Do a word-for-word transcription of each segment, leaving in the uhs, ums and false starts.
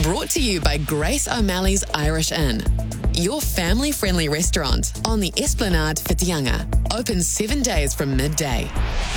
Brought to you by Grace O'Malley's Irish Inn. Your family-friendly restaurant on the Esplanade Whitianga. Open seven days from midday.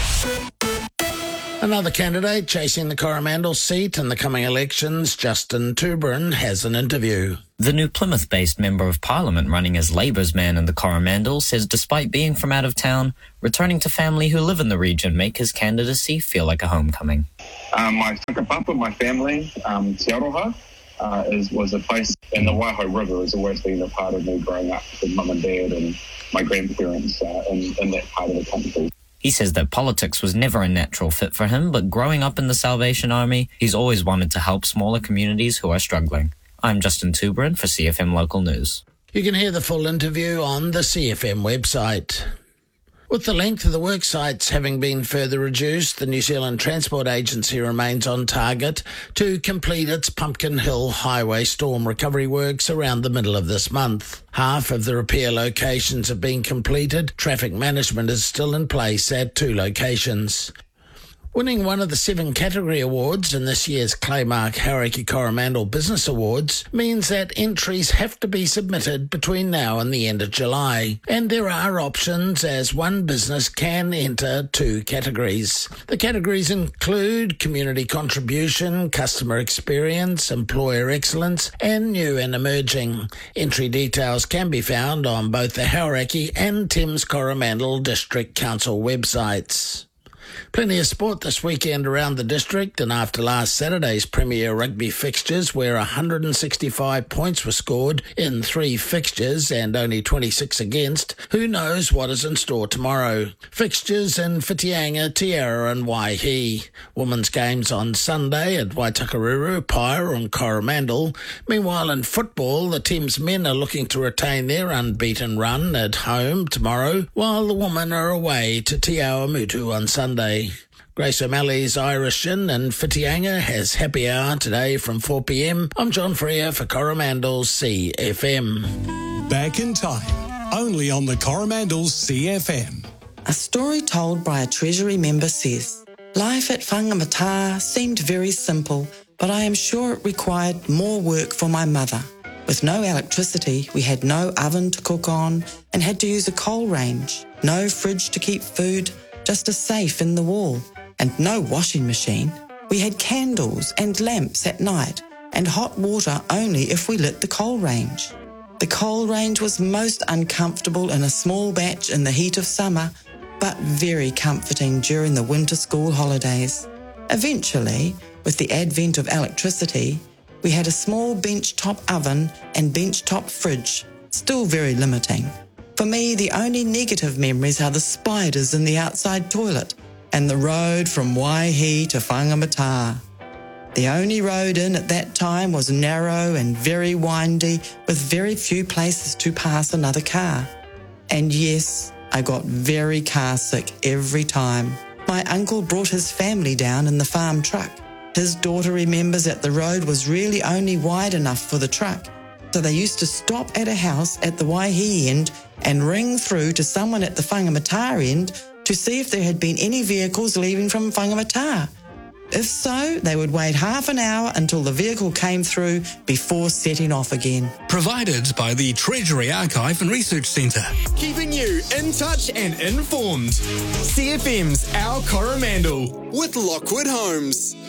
Another candidate chasing the Coromandel seat in the coming elections, Justin Tuberin, has an interview. The new Plymouth-based Member of Parliament running as Labour's man in the Coromandel says despite being from out of town, returning to family who live in the region make his candidacy feel like a homecoming. Um, my whakapapa, my family, um, Te Aroha, uh, is, was a place in the Waiho River, has always been a part of me growing up with mum and dad and my grandparents uh, in, in that part of the country. He says that politics was never a natural fit for him, but growing up in the Salvation Army, he's always wanted to help smaller communities who are struggling. I'm Justin Tuberin for C F M Local News. You can hear the full interview on the C F M website. With the length of the work sites having been further reduced, the New Zealand Transport Agency remains on target to complete its Pumpkin Hill Highway storm recovery works around the middle of this month. Half of the repair locations have been completed. Traffic management is still in place at two locations. Winning one of the seven category awards in this year's Claymark Hauraki Coromandel Business Awards means that entries have to be submitted between now and the end of July. And there are options as one business can enter two categories. The categories include community contribution, customer experience, employer excellence, and new and emerging. Entry details can be found on both the Hauraki and Thames Coromandel District Council websites. Plenty of sport this weekend around the district, and after last Saturday's Premier Rugby fixtures where one hundred sixty-five points were scored in three fixtures and only twenty-six against, who knows what is in store tomorrow. Fixtures in Whitianga, Tiara and Waihi. Women's games on Sunday at Waitakaruru, Pyre and Coromandel. Meanwhile in football, the team's men are looking to retain their unbeaten run at home tomorrow, while the women are away to Te Awamutu on Sunday. Grace O'Malley's Irish Inn in Whitianga has happy hour today from four p.m. I'm John Freer for Coromandel's C F M. Back in time, only on the Coromandel's C F M. A story told by a Treasury member says, life at Whangamata seemed very simple, but I am sure it required more work for my mother. With no electricity, we had no oven to cook on and had to use a coal range. No fridge to keep food, just a safe in the wall, and no washing machine. We had candles and lamps at night, and hot water only if we lit the coal range. The coal range was most uncomfortable in a small batch in the heat of summer, but very comforting during the winter school holidays. Eventually, with the advent of electricity, we had a small bench-top oven and bench-top fridge, still very limiting. For me, the only negative memories are the spiders in the outside toilet and the road from Waihi to Whangamata. The only road in at that time was narrow and very windy, with very few places to pass another car. And yes, I got very car sick every time. My uncle brought his family down in the farm truck. His daughter remembers that the road was really only wide enough for the truck, so they used to stop at a house at the Waihi end and ring through to someone at the Whangamata end to see if there had been any vehicles leaving from Whangamata. If so, they would wait half an hour until the vehicle came through before setting off again. Provided by the Treasury Archive and Research Centre. Keeping you in touch and informed. C F M's Our Coromandel with Lockwood Homes.